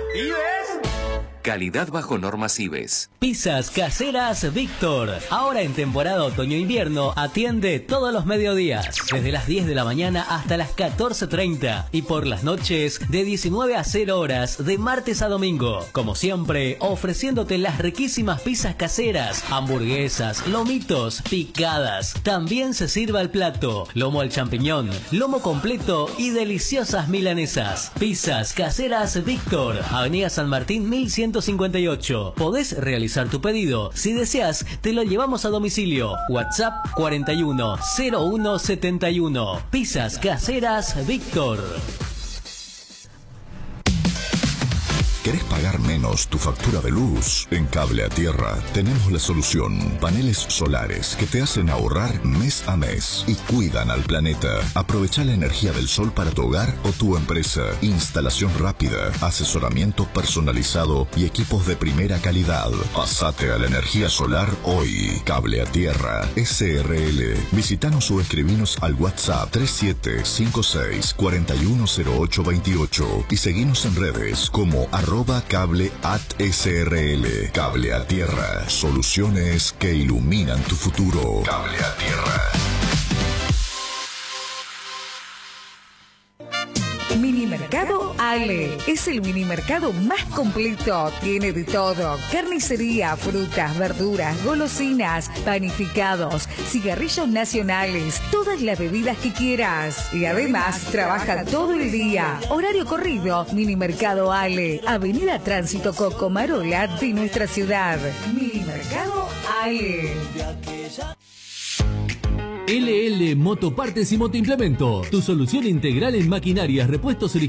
¿Ives? Calidad bajo normas IBES. Pizzas Caseras Víctor. Ahora en temporada otoño-invierno atiende todos los mediodías. Desde las 10 de la mañana hasta las 14:30. Y por las noches de 19 a 0 horas de martes a domingo. Como siempre, ofreciéndote las riquísimas pizzas caseras, hamburguesas, lomitos, picadas. También se sirve al plato, lomo al champiñón, lomo completo y deliciosas milanesas. Pizzas Caseras Víctor. Avenida San Martín 1158. Podés realizar tu pedido. Si deseas, te lo llevamos a domicilio. WhatsApp 410171. Pizzas Caseras Víctor. ¿Querés pagar menos tu factura de luz? En Cable a Tierra tenemos la solución. Paneles solares que te hacen ahorrar mes a mes y cuidan al planeta. Aprovecha la energía del sol para tu hogar o tu empresa. Instalación rápida, asesoramiento personalizado y equipos de primera calidad. Pasate a la energía solar hoy. Cable a Tierra SRL. Visitanos o escribinos al WhatsApp 3756-410828 y seguinos en redes como @cable@SRL. Cable a Tierra. Soluciones que iluminan tu futuro. Cable a Tierra. Minimercado Ale es el minimercado más completo. Tiene de todo: carnicería, frutas, verduras, golosinas, panificados, cigarrillos nacionales, todas las bebidas que quieras. Y además trabaja todo el día. Horario corrido. Minimercado Ale, Avenida Tránsito Cocomarola de nuestra ciudad. Minimercado Ale. LL Motopartes y Motoimplemento, tu solución integral en maquinarias, repuestos